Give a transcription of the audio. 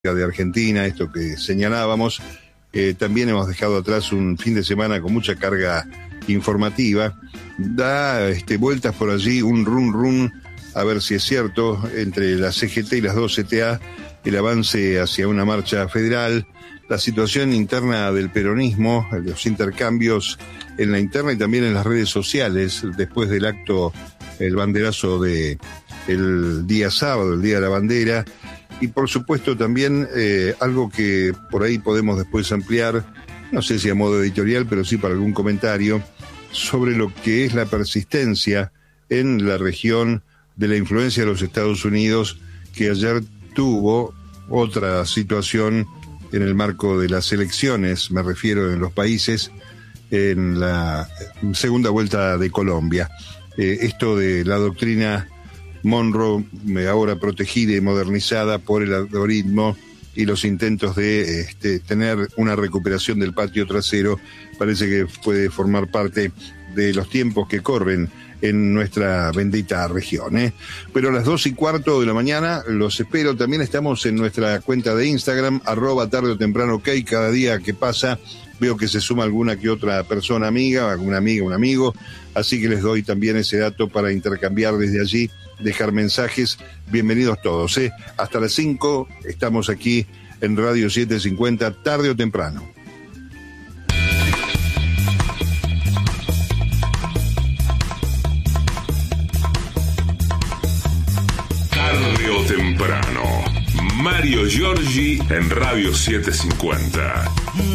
de Argentina, esto que señalábamos. También hemos dejado atrás un fin de semana con mucha carga informativa. Da vueltas por allí un run, a ver si es cierto, entre la CGT y las dos CTA, el avance hacia una marcha federal, la situación interna del peronismo, los intercambios en la interna y también en las redes sociales, después del acto, el banderazo de el día sábado, el Día de la Bandera, y por supuesto también algo que por ahí podemos después ampliar, no sé si a modo editorial, pero sí para algún comentario, sobre lo que es la persistencia en la región de la influencia de los Estados Unidos, que ayer tuvo otra situación en el marco de las elecciones, me refiero en los países, en la segunda vuelta de Colombia. Esto de la doctrina Monroe, ahora protegida y modernizada por el algoritmo y los intentos de tener una recuperación del patio trasero, parece que puede formar parte de los tiempos que corren en nuestra bendita región. Pero a las 2:15 de la mañana los espero. También estamos en nuestra cuenta de Instagram, @tarde o temprano ok. Cada día que pasa veo que se suma alguna que otra persona amiga, alguna amiga, un amigo, así que les doy también ese dato para intercambiar desde allí, dejar mensajes. Bienvenidos todos. Hasta las 5 estamos aquí en Radio 750, tarde o temprano. Tarde o temprano. Mario Giorgi en Radio 750.